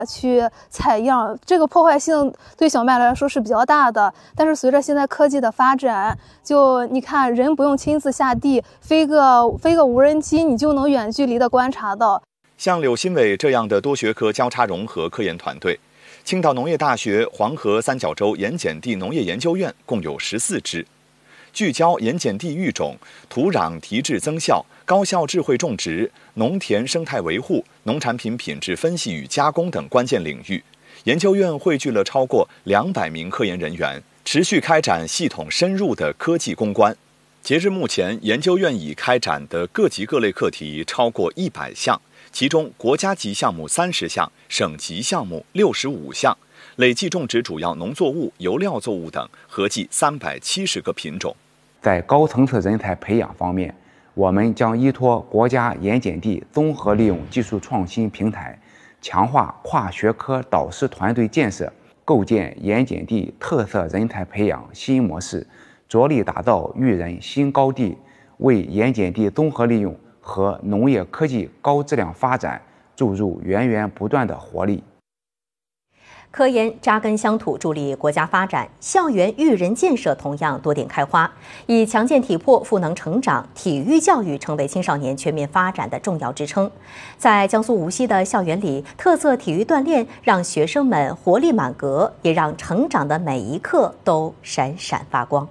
去采样，这个破坏性对小麦来说是比较大的。但是随着现在科技的发展，就你看人不用亲自下地，飞个无人机，你就能远距离的观察到。 像柳新伟这样的多学科交叉融合科研团队，青岛农业大学黄河三角洲盐碱地农业研究院共有14支，聚焦盐碱地育种、土壤提质增效、高效智慧种植、农田生态维护、农产品品质分析与加工等关键领域。研究院汇聚了超过200名科研人员，持续开展系统深入的科技攻关。截至目前，研究院已开展的各级各类课题超过100项，其中国家级项目30项，省级项目65项，累计种植主要农作物、油料作物等合计370个品种。 在高层次人才培养方面，我们将依托国家盐碱地综合利用技术创新平台，强化跨学科导师团队建设，构建盐碱地特色人才培养新模式，着力打造育人新高地，为盐碱地综合利用和农业科技高质量发展注入源源不断的活力。 科研扎根乡土，助力国家发展，校园育人建设同样多点开花。以强健体魄、赋能成长，体育教育成为青少年全面发展的重要支撑。在江苏无锡的校园里，特色体育锻炼让学生们活力满格，也让成长的每一刻都闪闪发光。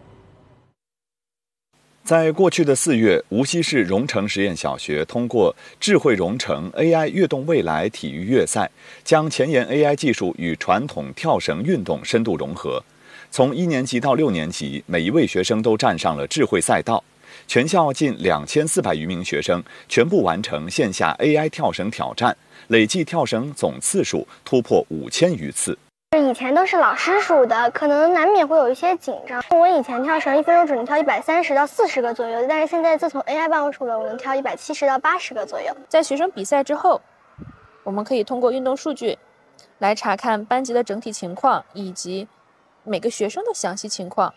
在过去的4月，无锡市荣城实验小学通过智慧荣城 AI 跃动未来体育月赛，将前沿 AI 技术与传统跳绳运动深度融合。从1年级到6年级，每一位学生都站上了智慧赛道。全校近2400余名学生全部完成线下 AI 跳绳挑战，累计跳绳总次数突破5000余次。 以前都是老师数的，可能难免会有一些紧张。我以前跳绳1分钟只能跳130到40个左右，但是现在自从 AI 帮我数了，我能跳170到80个左右。 在学生比赛之后，我们可以通过运动数据来查看班级的整体情况以及每个学生的详细情况，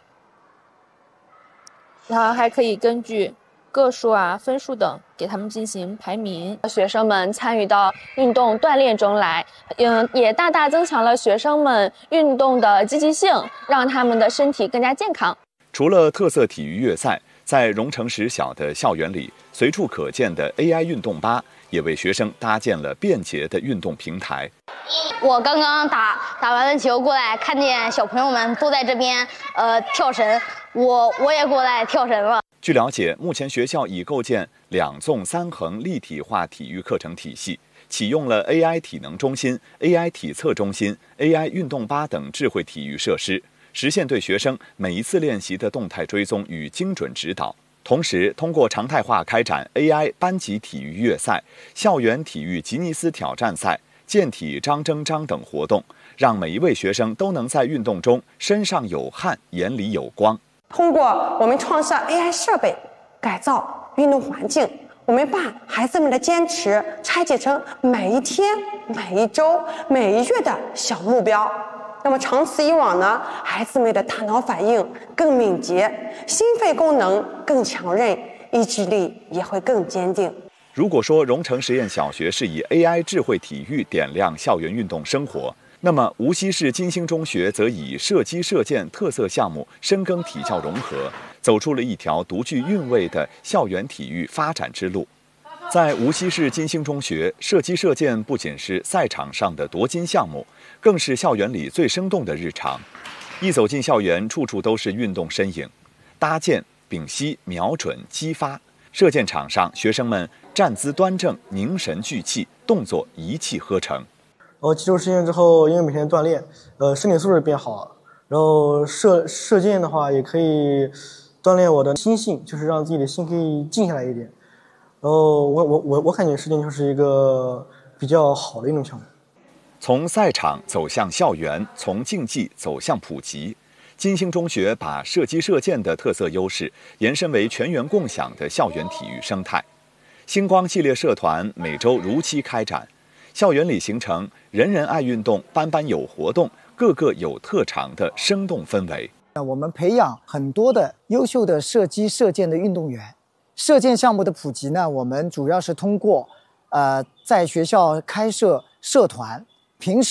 然后还可以根据个数啊、分数等给他们进行排名。学生们参与到运动锻炼中来，也大大增强了学生们运动的积极性，让他们的身体更加健康。 除了特色体育月赛，在荣城实小的校园里，随处可见的 AI 运动吧也为学生搭建了便捷的运动平台。 我刚刚打完了球过来，看见小朋友们都在这边跳绳，我也过来跳绳了。 据了解，目前学校已构建2纵3横立体化体育课程体系，启用了 AI 体能中心、AI 体测中心、AI 运动吧等智慧体育设施，实现对学生每一次练习的动态追踪与精准指导。同时，通过常态化开展 AI 班级体育月赛、校园体育吉尼斯挑战赛、健体张争章等活动，让每一位学生都能在运动中身上有汗、眼里有光。 通过我们创设 AI 设备，改造运动环境，我们把孩子们的坚持拆解成每一天、每一周、每一月的小目标。那么长此以往呢，孩子们的大脑反应更敏捷，心肺功能更强韧，意志力也会更坚定。 如果说荣城实验小学是以 AI 智慧体育点亮校园运动生活，那么无锡市金星中学则以射击射箭特色项目深耕体教融合，走出了一条独具韵味的校园体育发展之路。在无锡市金星中学，射击射箭不仅是赛场上的夺金项目，更是校园里最生动的日常。一走进校园，处处都是运动身影，搭箭、屏息、瞄准、击发。射箭场上，学生们站姿端正，凝神聚气，动作一气呵成。 接触实践之后，因为每天锻炼，身体素质变好了。然后射箭的话，也可以锻炼我的心性，就是让自己的心可以静下来一点。然后我感觉射箭就是一个比较好的运动项目。 从赛场走向校园，从竞技走向普及，金星中学把射击射箭的特色优势延伸为全员共享的校园体育生态。星光系列社团每周如期开展，校园里形成人人爱运动、班班有活动、个个有特长的生动氛围。 我们培养很多的优秀的射击射箭的运动员。射箭项目的普及呢，我们主要是通过在学校开设社团，平时